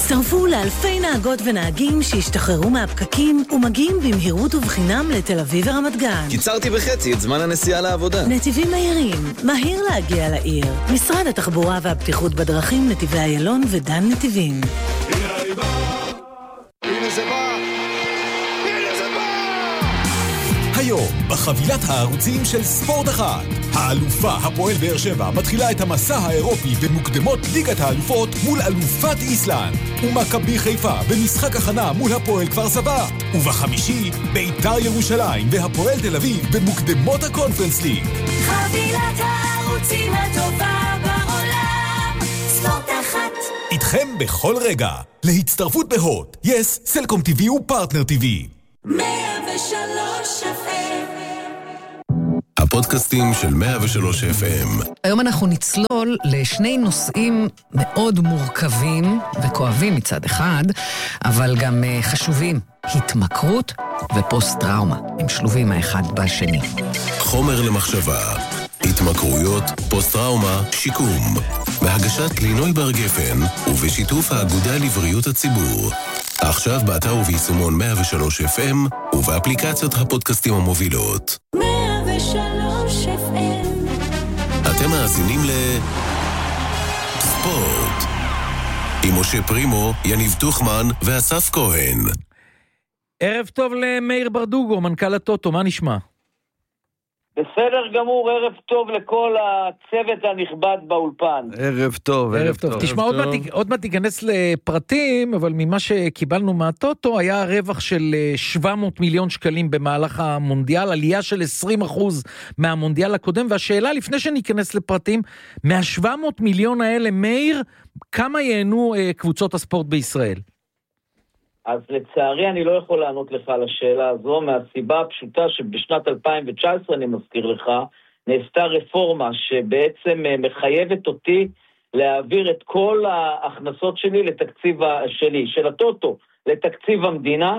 הצטרפו לאלפי נהגות ונהגים שהשתחררו מהפקקים ומגיעים במהירות ובחינם לתל אביב ורמת גן. קיצרתי בחצי את זמן הנסיעה לעבודה. נתיבים מהירים, מהיר להגיע לעיר. משרד התחבורה והבטיחות בדרכים, נתיבי איילון ודן נתיבים. הנה זה בא! היום, בחבילת הערוצים של ספורט אחד, האלופה הפועל באר שבע מתחילה את המסע האירופי במוקדמות ליגת האלופות מול אלופת איסלנד, ומכבי חיפה במשחק הכנה מול הפועל כפר סבא, ובחמישי, בית"ר ירושלים והפועל תל אביב במוקדמות הקונפרנס ליג. חבילת הערוצים הטובה בעולם, ספורט אחד. איתכם בכל רגע, להצטרפות בהוט, יס, סלקום TV ופרטנר TV. 103 FM. הפודקאסטים של 103 FM. היום אנחנו נצלול לשני נושאים מאוד מורכבים וכואבים מצד אחד, אבל גם חשובים. התמכרות ופוסט-טראומה. הם שלובים האחד בשני. חומר למחשבה. התמכרויות, פוסט-טראומה, שיקום. בהגשת לינוי בר גפן ובשיתוף האגודה לבריאות הציבור. עכשיו באתר וביישומון 103 FM ובאפליקציות הפודקאסטים המובילות. 103 FM. אתם מאזינים לספורט עם משה פרימו, יניב תוכמן ואסף כהן. ערב טוב למאיר ברדוגו, מנכ"ל הטוטו, מה נשמע? בסדר גמור, ערב טוב לכל הצוות הנכבד באולפן. ערב טוב, ערב טוב. תשמע, עוד מעט תיכנס לפרטים, אבל ממה שקיבלנו מהטוטו, היה רווח של 700 מיליון שקלים במהלך המונדיאל, עלייה של 20% מהמונדיאל הקודם, והשאלה לפני שניכנס לפרטים, מה-700 מיליון האלה, מאיר, כמה ייהנו קבוצות הספורט בישראל? אז לצערי אני לא יכול לענות לך על השאלה הזו, מהסיבה הפשוטה שבשנת 2019, אני מזכיר לך, נעשתה רפורמה שבעצם מחייבת אותי להעביר את כל ההכנסות שלי לתקציב שלי, של הטוטו, לתקציב המדינה,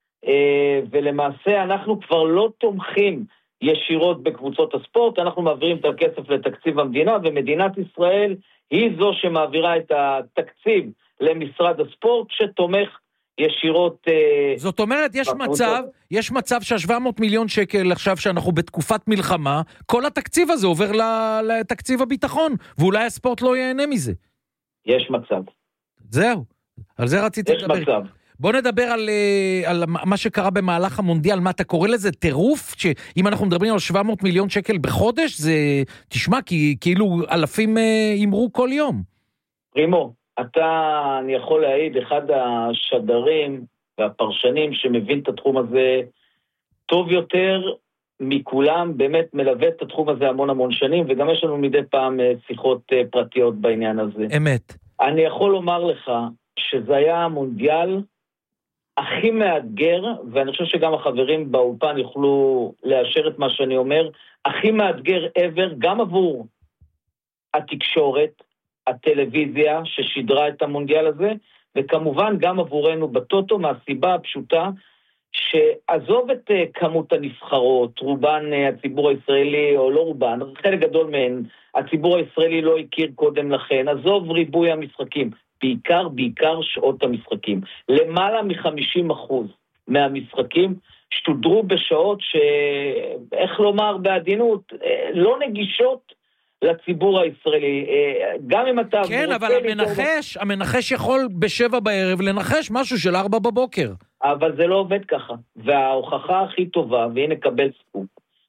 ולמעשה אנחנו כבר לא תומכים ישירות בקבוצות הספורט, אנחנו מעבירים את הכסף לתקציב המדינה, ומדינת ישראל היא זו שמעבירה את התקציב למשרד הספורט, שתומך ישירות. זאת אומרת, יש מצב שה-700 מיליון שקל עכשיו שאנחנו בתקופת מלחמה, כל התקציב הזה עובר לתקציב הביטחון, ואולי הספורט לא ייהנה מזה. יש מצב. זהו, על זה רציתי לדבר. יש מצב. בוא נדבר על מה שקרה במהלך המונדיאל, מה אתה קורא לזה? טירוף? שאם אנחנו מדברים על 700 מיליון שקל בחודש, זה, תשמע, כאילו אלפים ימרו כל יום. פרימו. אני יכול להעיד, אחד השדרים והפרשנים שמבין את התחום הזה טוב יותר מכולם, באמת מלווה את התחום הזה המון שנים, וגם יש לנו מדי פעם שיחות פרטיות בעניין הזה. אמת. אני יכול לומר לך שזה היה המונדיאל הכי מאתגר, ואני חושב שגם החברים באולפן יוכלו לאשר את מה שאני אומר, הכי מאתגר ever, גם עבור התקשורת, הטלוויזיה ששידרה את המונדיאל הזה, וכמובן גם עבורנו בטוטו, מהסיבה הפשוטה, שעזוב את כמות הנבחרות, רובן הציבור הישראלי, או לא רובן, חלק גדול מהן, הציבור הישראלי לא הכיר קודם לכן, עזוב ריבוי המשחקים, בעיקר שעות המשחקים. למעלה מ-50% מהמשחקים שתודרו בשעות איך לומר בעדינות, לא נגישות, לציבור הישראלי, גם אם אתה... כן, אבל המנחש יכול ב7 בערב לנחש משהו של 4 בבוקר. אבל זה לא עובד ככה. וההוכחה הכי טובה, והנה קבל סקופ,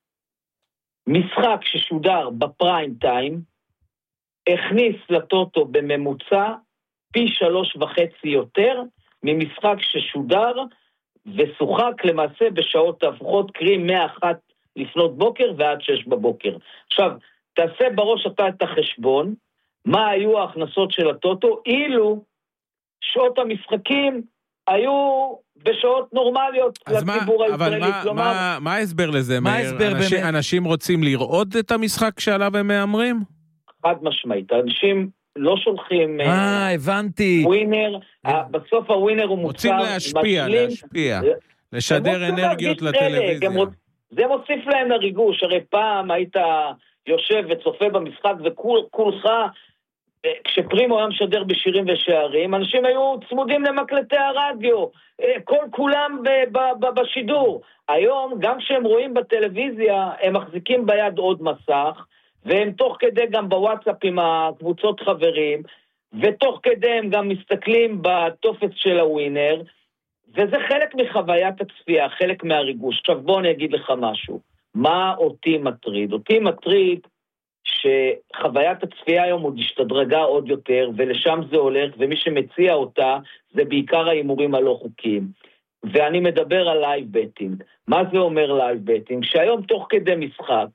משחק ששודר בפריים טיים, הכניס לטוטו בממוצע פי 3.5 יותר, ממשחק ששודר ושוחק למעשה בשעות ההפוכות, קרי 1:00 לפנות בוקר ועד 6 בבוקר. עכשיו, תעשה בראש אתה את החשבון, מה היו ההכנסות של הטוטו, אילו שעות המשחקים היו בשעות נורמליות לציבור הישראלי. אבל מה ההסבר לזה? אנשים רוצים לראות את המשחק שעליו הם מאמרים? חד משמעית, אנשים לא שולחים... הבנתי. ווינר, בסוף הווינר הוא מוצר... רוצים להשפיע, לשדר אנרגיות לטלוויזיה. זה מוסיף להם לריגוש, הרי פעם היית... יושב וצופה במשחק וכולך כשפרימו היה משדר בשירים ושערים, אנשים היו צמודים למקלטי הרדיו, כל כולם בשידור. היום, גם כשהם רואים בטלוויזיה, הם מחזיקים ביד עוד מסך, והם תוך כדי גם בוואטסאפ עם הקבוצות חברים, ותוך כדי הם גם מסתכלים בטופס של הווינר, וזה חלק מחוויית הצפייה, חלק מהריגוש. עכשיו בוא אני אגיד לך משהו. מה אותי מטריד? אותי מטריד שחוויית הצפייה היום עוד השתדרגה עוד יותר, ולשם זה הולך, ומי שמציע אותה זה בעיקר ההימורים הלא חוקיים. ואני מדבר על לייב בטינג. מה זה אומר לייב בטינג? שהיום תוך כדי משחק,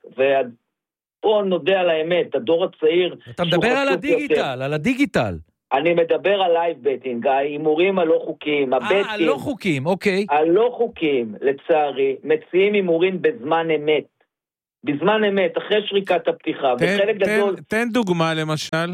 פה נודע על האמת, הדור הצעיר... אתה מדבר על הדיגיטל, על הדיגיטל. אני מדבר על לייב בטינג, ההימורים הלא חוקיים, הבטינג... הלא חוקיים, אוקיי. הלא חוקיים, לצערי, מציעים הימורים בזמן אמת. בזמן אמת, אחרי שריקת הפתיחה. תן דוגמה למשל.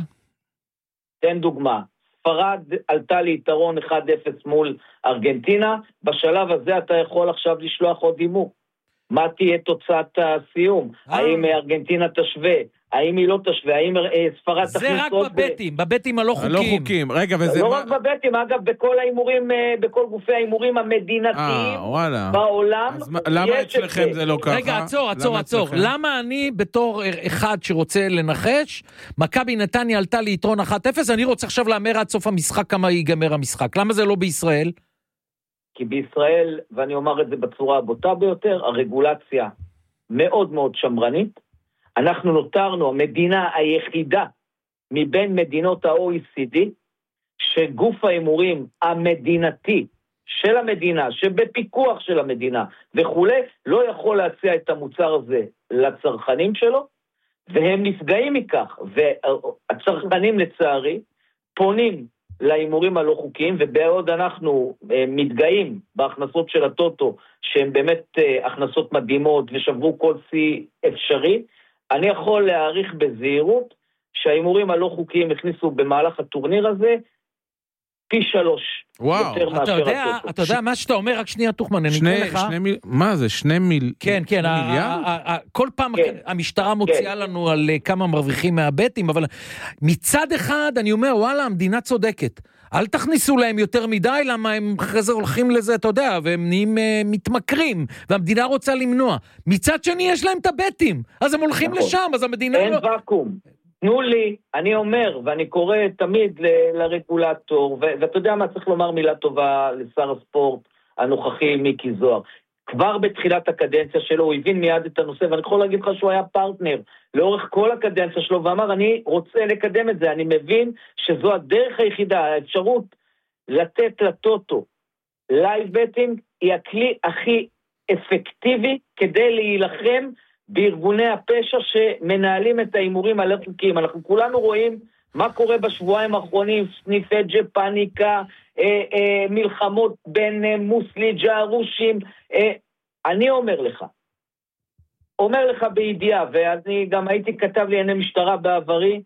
תן דוגמה. ספרד עלתה ליתרון 1-0 מול ארגנטינה, בשלב הזה אתה יכול עכשיו לשלוח עוד הימור. מה תהיה תוצאת הסיום? האם ארגנטינה תשווה? האם היא לא תשווה? האם ספרד תכניס זה רק בבטים, בבטים הלא חוקיים. הלא חוקיים, רגע, וזה... לא רק בבטים, אגב, בכל ההימורים, בכל גופי ההימורים המדינתיים בעולם. אז למה אצלכם זה לא ככה? רגע, עצור. למה אני בתור אחד שרוצה לנחש, מכבי נתניה עלתה ליתרון 1-0, אני רוצה עכשיו לאמר עד סוף המשחק כמה ייגמר המשחק. למה זה לא בישראל? כי בישראל, ואני אומר את זה בצורה הבוטה ביותר, הרגולציה מאוד מאוד שמרנית. אנחנו נותרנו המדינה היחידה מבין מדינות ה-OECD, שגוף ההימורים המדינתי של המדינה, שבפיקוח של המדינה וכו', לא יכול להציע את המוצר הזה לצרכנים שלו, והם נפגעים מכך. והצרכנים לצערי פונים להימורים הלא חוקיים, ובעוד אנחנו מתגאים בהכנסות של הטוטו, שהן באמת הכנסות מדהימות ושברו כל שיא אפשרי, אני יכול להעריך בזהירות שההימורים הלא חוקיים הכניסו במהלך הטורניר הזה פי 3. וואו, אתה יודע מה שאתה אומר, רק שנייה תוכמן, אני אתן לך. מה זה, 2 מיליארד? כן, כל פעם המשטרה מוציאה לנו על כמה מרוויחים מהבטים, אבל מצד אחד אני אומר, וואלה, המדינה צודקת. אל תכניסו להם יותר מדי, למה הם אחרי זה הולכים לזה, אתה יודע, והם נהיים מתמכרים, והמדינה רוצה למנוע. מצד שני יש להם את הבטים, אז הם הולכים לשם, אז המדינה... אין וקום. תנו לי, אני אומר, ואני קורא תמיד לרגולטור, ואתה יודע מה, צריך לומר מילה טובה לשר הספורט הנוכחי מיקי זוהר. כבר בתחילת הקדנציה שלו הוא הבין מיד את הנושא, ואני יכול להגיד לך שהוא היה פרטנר לאורך כל הקדנציה שלו, ואמר, אני רוצה לקדם את זה, אני מבין שזו הדרך היחידה, האפשרות לתת לטוטו לייב בטינג, היא הכלי הכי אפקטיבי כדי להילחם בארגוני הפשע שמנהלים את ההימורים הלא חוקיים. אנחנו כולנו רואים מה קורה בשבועיים האחרונים, סניפי ג'פניקה, מלחמות בין מוסלי, ג'ארושים. אני אומר לך בידיעה, ואני גם הייתי כתב לענייני משטרה בעברי,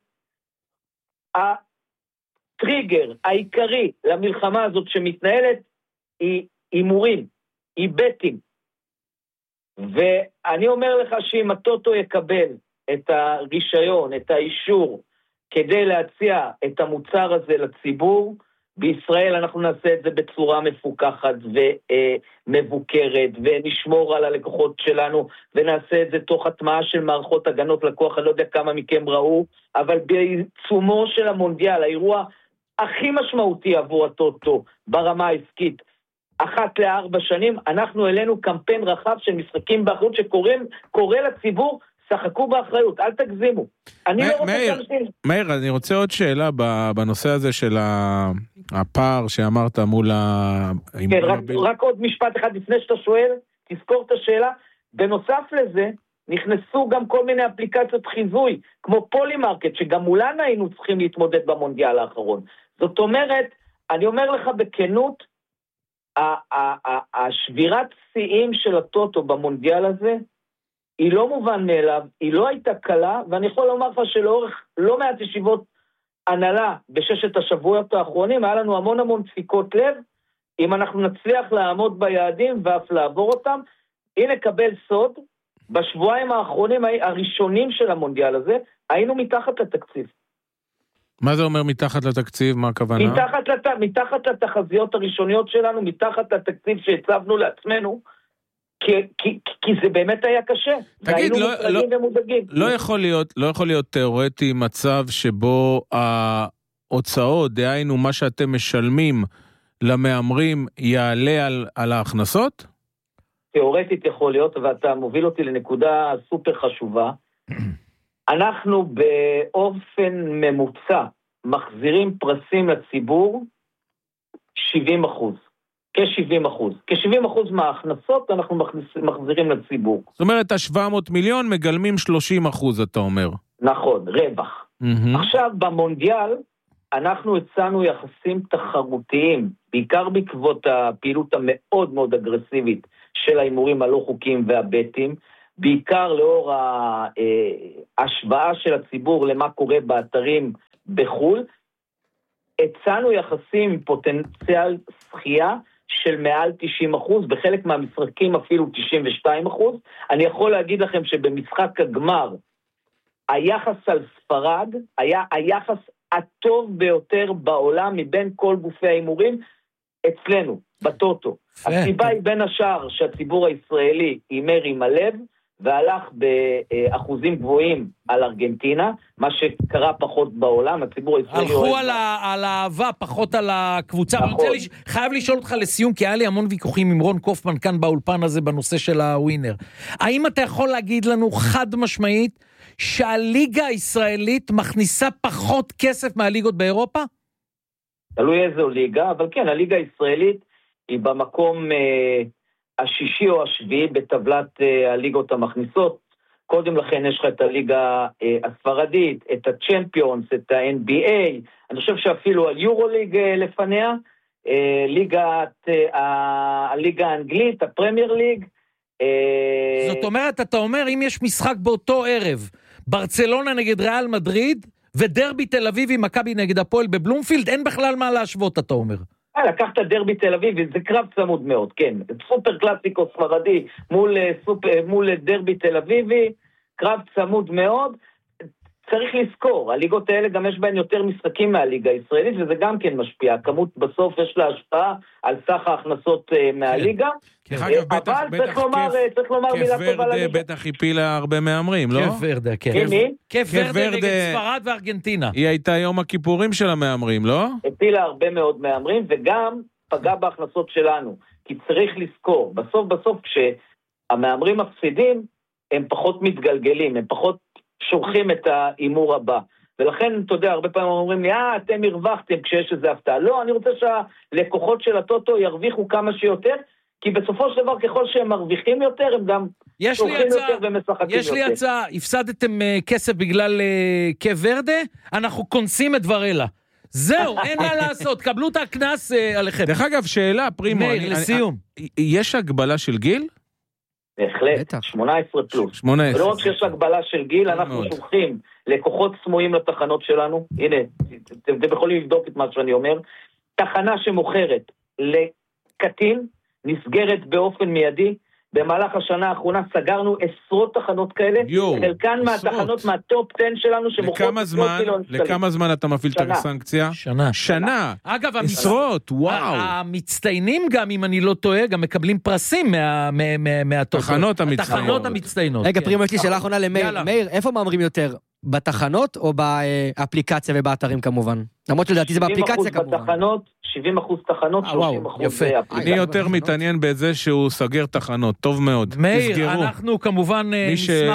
הטריגר העיקרי למלחמה הזאת שמתנהלת היא הימורים, היא בטים. ואני אומר לך שאם הטוטו יקבל את הרישיון, את האישור, כדי להציע את המוצר הזה לציבור, בישראל אנחנו נעשה את זה בצורה מפוקחת ומבוקרת, ונשמור על הלקוחות שלנו, ונעשה את זה תוך הטמעה של מערכות הגנות לקוח. אני לא יודע כמה מכם ראו, אבל בעיצומו של המונדיאל, האירוע הכי משמעותי עבור הטוטו ברמה העסקית, 1 ל4 שנים, אנחנו אלינו קמפיין רחב של משחקים באחריות שקורא לציבור, שחקו באחריות, אל תגזימו. מאיר, אני רוצה עוד שאלה בנושא הזה של הפער שאמרת מול כן, רק עוד משפט אחד לפני שאתה שואל, תזכור את השאלה. בנוסף לזה, נכנסו גם כל מיני אפליקציות חיזוי, כמו פולימרקט, שגם מולן היינו צריכים להתמודד במונדיאל האחרון. זאת אומרת, אני אומר לך בכנות, השבירת שיאים של הטוטו במונדיאל הזה, היא לא מובן מאליו, היא לא הייתה קלה, ואני יכול לומר לך שלאורך לא מעט ישיבות הנהלה בששת השבועות האחרונים, היה לנו המון דפיקות לב, אם אנחנו נצליח לעמוד ביעדים ואף לעבור אותם. הנה קבל סוד, בשבועיים האחרונים הראשונים של המונדיאל הזה, היינו מתחת לתקציב. מה זה אומר מתחת לתקציב? מה הכוונה? מתחת לתחזיות הראשוניות שלנו, מתחת לתקציב שהצבנו לעצמנו, כי זה באמת היה קשה. תגיד, לא יכול להיות תיאורטי מצב שבו ההוצאות, דהיינו מה שאתם משלמים למאמרים, יעלה על ההכנסות? תיאורטית יכול להיות, ואתה מוביל אותי לנקודה סופר חשובה. אנחנו באופן ממוצע מחזירים פרסים לציבור 70%. כ-70% מההכנסות אנחנו מחזירים לציבור. זאת אומרת, ה-700 מיליון מגלמים 30%, אתה אומר. נכון, רווח. עכשיו, במונדיאל, אנחנו הצענו יחסים תחרותיים, בעיקר בעקבות הפעילות המאוד מאוד אגרסיבית של האימורים הלא חוקיים והבטים, בעיקר לאור ההשוואה של הציבור למה קורה באתרים בחול, הצענו יחסים עם פוטנציאל שחייה של מעל 90%, בחלק מהמשחקים אפילו 92%. אני יכול להגיד לכם שבמשחק הגמר, היחס על ספרד היה היחס הטוב ביותר בעולם מבין כל גופי האימורים אצלנו, בטוטו. הסיבה היא בין השאר שהציבור הישראלי אימר עם הלב, והלך באחוזים גבוהים על ארגנטינה, מה שקרה פחות בעולם, הציבור הישראלי... הלכו על האהבה, פחות על הקבוצה. נכון. אני חייב לשאול אותך לסיום, כי היה לי המון ויכוחים עם רון קופמן כאן באולפן הזה, בנושא של הווינר. האם אתה יכול להגיד לנו חד משמעית, שהליגה הישראלית מכניסה פחות כסף מהליגות באירופה? תלוי איזו ליגה, אבל כן, הליגה הישראלית היא במקום... השישי או השביעי בטבלת הליגות המכניסות. קודם לכן יש לך את הליגה הספרדית, את הצ'מפיונס, את ה-NBA, אני חושב שאפילו היורוליג לפניה, הליגה האנגלית, הפרמייר ליג. זאת אומרת, אתה אומר, אם יש משחק באותו ערב, ברצלונה נגד ריאל מדריד, ודרבי תל אביב עם מכבי נגד הפועל בבלומפילד, אין בכלל מה להשוות, אתה אומר. לקחת דרבי תל אביב, זה קרב צמוד מאוד, כן. סופר קלאסיקו ספרדי מול דרבי תל אביבי, קרב צמוד מאוד. צריך לזכור, הליגות האלה גם יש בהן יותר משחקים מהליגה הישראלית, וזה גם כן משפיע. הכמות בסוף יש לה השפעה על סך ההכנסות מהליגה. אבל צריך לומר מילה טובה לליגה. בטח הפילה הרבה מאמרים, לא? כיף ורדה, כן. כיף ורדה נגד ספרד וארגנטינה. היא הייתה יום הכיפורים של המאמרים, לא? הפילה הרבה מאוד מאמרים, וגם פגע בהכנסות שלנו. כי צריך לזכור, בסוף כשהמאמרים מפסידים, הם פחות מתגלגלים, הם פחות שורחים את האימור הבא. ולכן, אתה יודע, הרבה פעמים אומרים לי, אתם הרווחתם כשיש איזה הפתעה. לא, אני רוצה שהלקוחות של הטוטו ירוויחו כמה שיותר, כי בסופו של דבר, ככל שהם מרוויחים יותר, הם גם שורחים יותר ומשחקים יותר. יש לי הצעה, הפסדתם כסף בגלל כיף ורדה, אנחנו כונסים את ורלה. זהו, אין מה לעשות, קבלו את הכנס עליכם. דרך אגב, שאלה, פרימו. מאיר, לסיום. יש הגבלה של גיל? בהחלט, 18 פלוס. 18. ולא רק שיש הגבלה של גיל, אנחנו שולחים לקוחות סמויים לתחנות שלנו. הנה, אתם יכולים לבדוק את מה שאני אומר. תחנה שמוכרת לקטין, נסגרת באופן מיידי. במהלך השנה האחרונה סגרנו עשרות תחנות כאלה. חלקן מהתחנות מהטופ 10 שלנו שמוכרות לכמה זמן אתה מפעיל את הסנקציה? שנה. אגב, עשרות, וואו. המצטיינים גם, אם אני לא טועה, גם מקבלים פרסים מהטופ. התחנות המצטיינות. רגע, פרימו, יש לי שאלה אחרונה למאיר. מאיר, איפה מאמרים יותר? בתחנות או באפליקציה ובאתרים כמובן? למרות שלדעתי זה באפליקציה כמובן. 70% תחנות, 30% יפה. אני יותר מתעניין בזה שהוא סגר תחנות, טוב מאוד. מאיר, אנחנו כמובן נשמח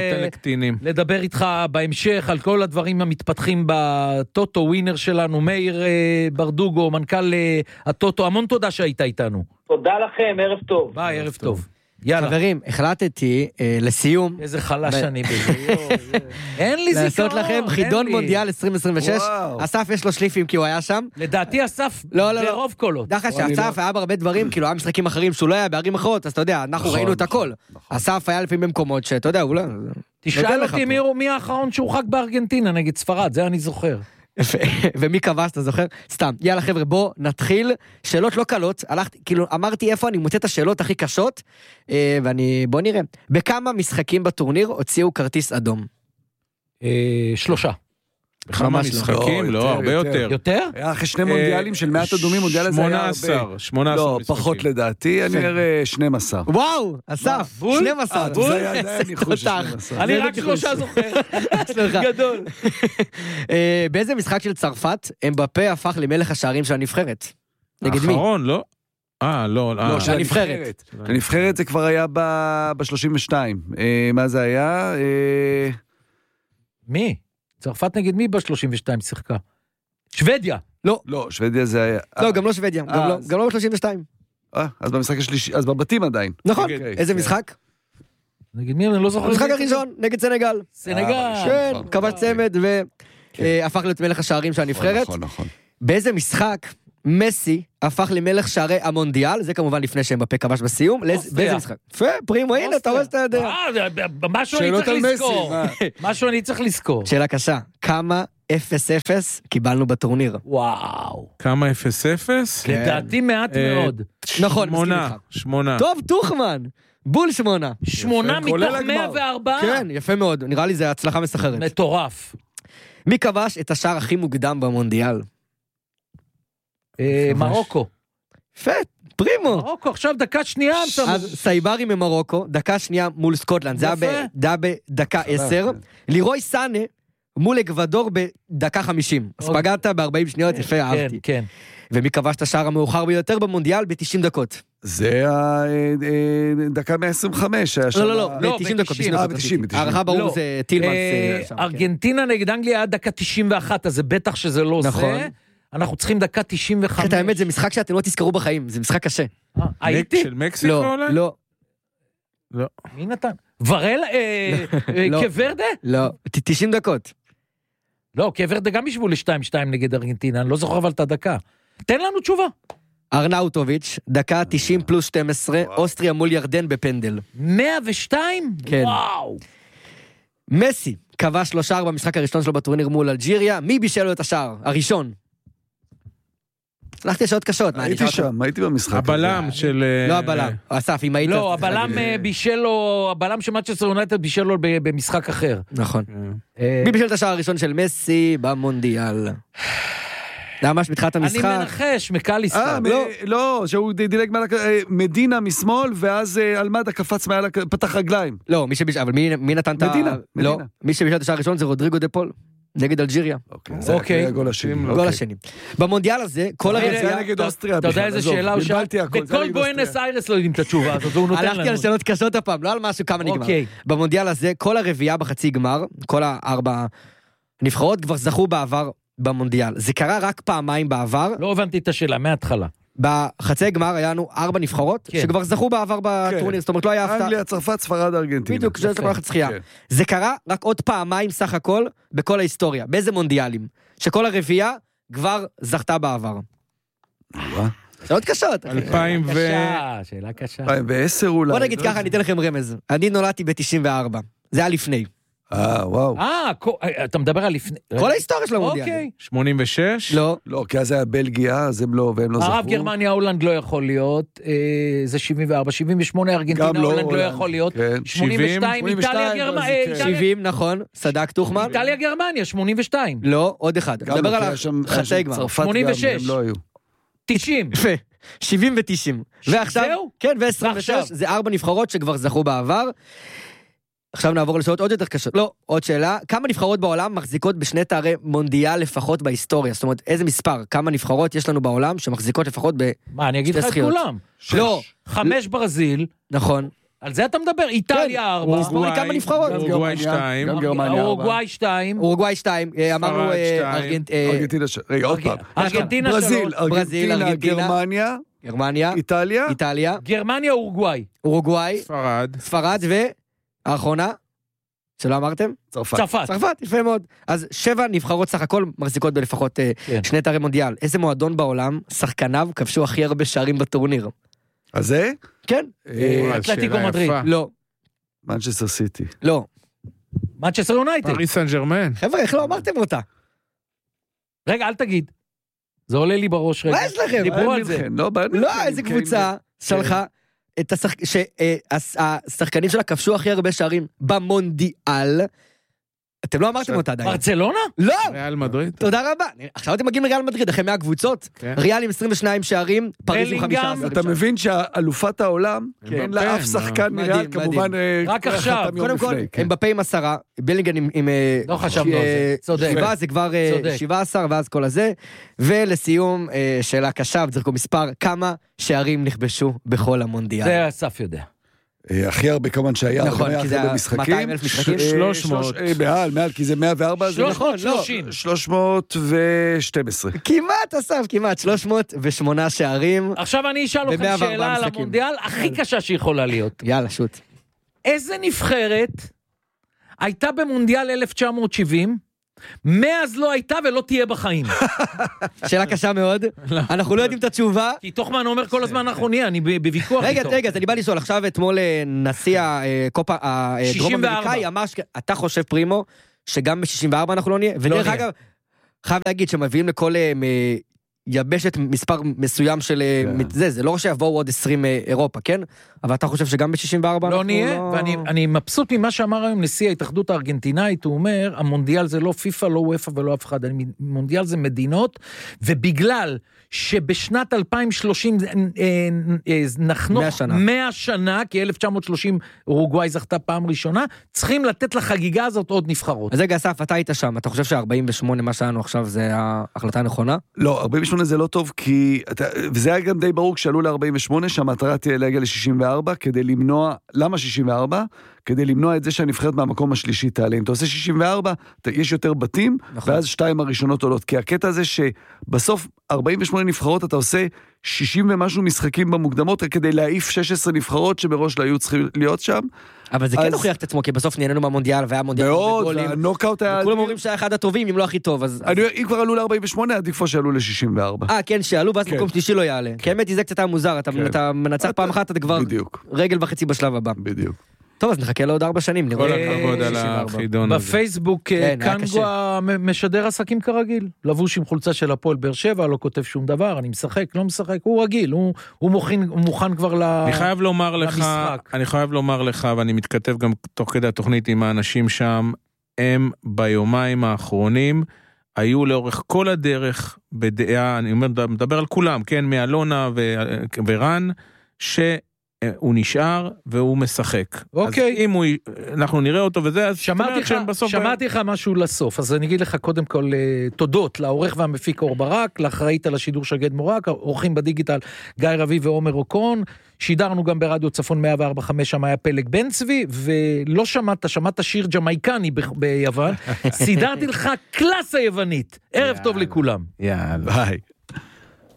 לדבר איתך בהמשך על כל הדברים המתפתחים בטוטו ווינר שלנו. מאיר ברדוגו, מנכ"ל הטוטו, המון תודה שהיית איתנו. תודה לכם, ערב טוב. ביי, ערב טוב. חברים, החלטתי לסיום איזה חלש אני בזה, אין לי זיכרון, לעשות לכם חידון מונדיאל 2026. אסף יש לו שליפים כי הוא היה שם, לדעתי אסף ברוב קולות. דווקא שאסף היה בהרבה דברים, כאילו היה משחקים אחרים שהוא לא היה בערים אחרות, אז אתה יודע, אנחנו ראינו את הכל. אסף היה לפעמים במקומות שאתה יודע, הוא לא... תשאל אותי מי האחרון שהורחק בארגנטינה נגד ספרד, זה אני זוכר. ומי כבש, אתה זוכר? סתם, יאללה חבר'ה, בוא נתחיל. שאלות לא קלות, כאילו אמרתי איפה אני מוצא את השאלות הכי קשות, בוא נראה. בכמה משחקים בטורניר הוציאו כרטיס אדום? 3. בכמה משחקים? לא, הרבה יותר. יותר? היה אחרי 2 מונדיאלים של 100 אדומים, מונדיאל הזה היה הרבה. 18 לא, משחקים. פחות לדעתי, אני אראה 12. וואו, אסף, 12. זה היה ניחוש 12. אני רק 3 זוכר. גדול. באיזה משחק של צרפת, אמבפה הפך למלך השערים של הנבחרת? נגד מי? האחרון, לא? לא. לא, של הנבחרת. הנבחרת זה כבר היה ב-32. מה זה היה? מי? צרפת נגד מי ב-32 שיחקה? שוודיה. לא, שוודיה זה היה... לא, גם לא שוודיה, גם לא ב-32. אז במשחק השלישי, אז בבתים עדיין. נכון, איזה משחק? נגד מי? אני לא זוכר. המשחק הראשון, נגד סנגל. סנגל. כן, כבש צמד והפך להיות מלך השערים של הנבחרת. נכון. באיזה משחק מסי הפך למלך שערי המונדיאל, זה כמובן לפני שאמבפה כבש בסיום, באיזה משחק? יפה, פרימו, הנה, אתה רואה שאתה יודע. משהו אני צריך לזכור. משהו אני צריך לזכור. שאלה קשה, כמה 0-0 קיבלנו בטורניר? וואו. כמה 0-0? לדעתי מעט מאוד. נכון, 8. טוב, תוחמן, בול 8. 8 מתוך 104? כן, יפה מאוד, נראה לי זה הצלחה מסחרת. מטורף. מי כבש את השער הכי מוקדם במונדיאל? מרוקו. יפה, פרימו. מרוקו, עכשיו דקה שנייה. אז סייברי ממרוקו, דקה שנייה מול סקוטלנד, זה היה בדקה 10. לירוי סאנה מול אקוודור בדקה 50. אז פגעת ב-40 שניות, יפה, אהבתי. כן. ומי כבש את השער המאוחר ביותר במונדיאל ב-90 דקות? זה דקה 125. לא, ב-90 דקות. הערכה ברור זה טילמנס. ארגנטינה נגד אנגליה היה דקה 91, אז זה בטח שזה לא זה. אנחנו צריכים דקה 95. את האמת, זה משחק שאתם לא תזכרו בחיים, זה משחק קשה. הייתי? של מקסיקו אולי? לא. מי נתן? ורל? קוורדה? לא, 90 דקות. לא, קוורדה גם ישבו ל-2-2 נגד ארגנטינה, אני לא זוכר אבל את הדקה. תן לנו תשובה. ארנאוטוביץ', דקה 90 פלוס 12, אוסטריה מול ירדן בפנדל. 102? כן. וואו. מסי כבש 3 שער במשחק הראשון שלו בטורניר מול אלג'יריה, מי בישל לו את השער? הראשון. הלכתי לשעות קשות. הייתי שם, הייתי במשחק. הבלם של... לא הבלם, אסף, אם היית... לא, הבלם בישל לו, הבלם של מנצ'סטר יונייטד בישל לו במשחק אחר. נכון. מי בישל את השער הראשון של מסי במונדיאל? זה ממש מתחילת המשחק. אני מנחש, מקליסטר. לא, שהוא דילג מעל... מדינה משמאל, ואז אלמדה קפץ מעל, פתח רגליים. לא, מי שבישל, אבל מי נתן את ה... מדינה. לא, מי שבישל את השער הראשון זה רודריגו דה פול. נגד אלג'יריה. אוקיי. הגול השני. גול השני. במונדיאל הזה, כל הרביעייה... זה היה נגד אוסטריה. אתה יודע איזה שאלה הוא שאל? בכל בואנוס איירס לא יודעים את התשובה הזאת, והוא נותן לנו. הלכתי על שאלות קשות הפעם, לא על משהו כמה נגמר. במונדיאל הזה, כל הרביעייה בחצי גמר, כל 4 נבחרות כבר זכו בעבר במונדיאל. זה קרה רק פעמיים בעבר. לא הבנתי את השאלה, מההתחלה. בחצי גמר היה לנו 4 נבחרות, שכבר זכו בעבר בטורניר, זאת אומרת לא היה הפתעה. אנגליה, צרפת, ספרד, ארגנטינה. בדיוק, זה תמלכת זכייה. זה קרה רק עוד פעמיים סך הכל, בכל ההיסטוריה, באיזה מונדיאלים, שכל הרביעייה כבר זכתה בעבר. שאלות קשות. 2000 שאלה קשה. 2010 אולי. בוא נגיד ככה, אני אתן לכם רמז. אני נולדתי ב-94, זה היה לפני. וואו. אתה מדבר על לפני... כל ההיסטוריה של המונדיאל. 86? לא. כי אז זה היה בלגיה, אז הם לא, והם לא זכו. הרב גרמניה, הולנד לא יכול להיות, זה 74, 78 ארגנטינה, הולנד לא יכול להיות, 82, איטליה, גרמניה. 70, נכון, סדק תוחמן. איטליה, גרמניה, 82. לא, עוד אחד. מדבר על חצי גמר. 86. 90. יפה, 70 ו-90. ועכשיו, זהו? כן, ו-26, זה 4 נבחרות שכבר זכו בעבר. עכשיו נעבור לשאלות עוד יותר קשות. לא, עוד שאלה. כמה נבחרות בעולם מחזיקות בשני תארי מונדיאל לפחות בהיסטוריה? זאת אומרת, איזה מספר? כמה נבחרות יש לנו בעולם שמחזיקות לפחות בשתי זכיות? מה, אני אגיד לך את כולם. לא. 5 ברזיל. נכון. על זה אתה מדבר? איטליה 4. אורוגוואי, כמה נבחרות? אורוגוואי 2. גם גרמניה 4. אורוגוואי 2. אמרנו... ארגנטינה... רגע, עוד פעם. ארגנטינה 3. ברזיל, ארגנטינה, גרמניה, איטליה. גרמניה, אורוגוואי. ספרד. האחרונה, שלא אמרתם? צרפת, יפה מאוד. אז 7 נבחרות סך הכל מחזיקות בלפחות 2 תארי מונדיאל. איזה מועדון בעולם, שחקניו, כבשו הכי הרבה שערים בטורניר? אז זה? כן. אתלטיקו מדריד. לא. מנצ'סטר סיטי. לא. מנצ'סטר יונייטד. פריס סן ז'רמן. חבר'ה, איך לא אמרתם אותה? רגע, אל תגיד. זה עולה לי בראש רגע. מה יש לכם? דיברו על זה. לא, איזה קבוצה שלחה שהשחקנים שלה כבשו הכי הרבה שערים במונדיאל, אתם לא אמרתם אותה עדיין. ברצלונה? לא! ריאל מדריד. תודה רבה. עכשיו אתם מגיעים לריאל מדריד, אחרי 100 קבוצות, ריאל עם 22 שערים, פריז עם 15. אתה מבין שאלופת העולם, אין לה אף שחקן מריאל, כמובן... רק עכשיו. קודם כל, אמבפה עם 10, בלינגן עם... לא חשבנו על זה, צודק. 7 זה כבר 17, ואז כל הזה. ולסיום, שאלה קשה, וזרקו מספר, כמה שערים נכבשו בכל המונדיאל? זה אסף יודע. הכי הרבה כמובן שהיה, נכון, כי זה 200,000 משחקים. 300. מעל, כי זה 104, זה נכון, 312. כמעט, אסף, כמעט, 308 שערים. עכשיו אני אשאל אתכם שאלה על המונדיאל הכי קשה שיכולה להיות. יאללה, שוט. איזה נבחרת הייתה במונדיאל 1970, מאז לא הייתה ולא תהיה בחיים? שאלה קשה מאוד, אנחנו לא יודעים את התשובה. כי תוכמן אומר כל הזמן אנחנו נהיה, אני בוויכוח איתו. רגע, אני בא לשאול, עכשיו אתמול נשיא הקופה הדרום אמריקאי אמר, אתה חושב פרימו, שגם ב-64 אנחנו לא נהיה? ודרך אגב, חייב להגיד שמביאים לכל יבשת מספר מסוים של זה לא שיבואו עוד 20 אירופה, כן? אבל אתה חושב שגם ב-64 לא נהיה, ואני מבסוט ממה שאמר היום נשיא ההתאחדות הארגנטינאית, הוא אומר, המונדיאל זה לא פיפה, לא וופא ולא אף אחד, המונדיאל זה מדינות, ובגלל שבשנת 2030 נחנוך 100 שנה, כי 1930 אורוגוואי זכתה פעם ראשונה, צריכים לתת לחגיגה הזאת עוד נבחרות. אז רגע, אסף, אתה היית שם, אתה חושב ש-48 מה שלנו עכשיו זה ההחלטה הנכונה? לא, 48 זה לא טוב, כי, וזה היה גם די ברור כשעלו ל-48, שהמטרה תהיה להגיע ל-64, כדי למנוע, למה 64? כדי למנוע את זה שהנבחרת מהמקום השלישי תעלה. אם אתה עושה 64, יש יותר בתים, ואז 2 הראשונות עולות. כי הקטע הזה שבסוף 48 נבחרות, אתה עושה 60 ומשהו משחקים במוקדמות, כדי להעיף 16 נבחרות שמראש לא היו צריכים להיות שם. אבל זה כן הוכיח את עצמו, כי בסוף נהנינו מהמונדיאל, והיה מונדיאל מאוד, והנוקאוט היה... כולם אומרים שהיה אחד הטובים, אם לא הכי טוב, אז... אם כבר עלו ל-48, עדיף שעלו ל-64. כן, שעלו, ואז מקום שלישי לא יעלה. כי האמת, זה קצת היה מוזר, אתה מנצח פעם אחת, אתה כבר רגל וחצי בשלב הבא. בדיוק. טוב, אז נחכה לעוד 4 שנים. כל הכבוד על החידון הזה. בפייסבוק קנגווה משדר עסקים כרגיל. לבוש עם חולצה של הפועל באר שבע, לא כותב שום דבר, אני משחק, לא משחק, הוא רגיל, הוא מוכן כבר למשחק. אני חייב לומר לך, ואני מתכתב גם תוך כדי התוכנית עם האנשים שם, הם ביומיים האחרונים, היו לאורך כל הדרך בדעה, אני מדבר על כולם, כן, מאלונה ורן, הוא נשאר והוא משחק. אוקיי. אז אם אנחנו נראה אותו וזה, אז שמעתי לך משהו לסוף, אז אני אגיד לך קודם כל תודות לעורך והמפיק אור ברק, לאחראית על השידור שגד מורק, עורכים בדיגיטל גיא רביב ועומר אוקון, שידרנו גם ברדיו צפון 104.5, שם היה פלג בן צבי, ולא שמעת שיר ג'מייקני ביוון, סידרתי לך קלאסה יוונית. ערב טוב לכולם. יאללה. ביי.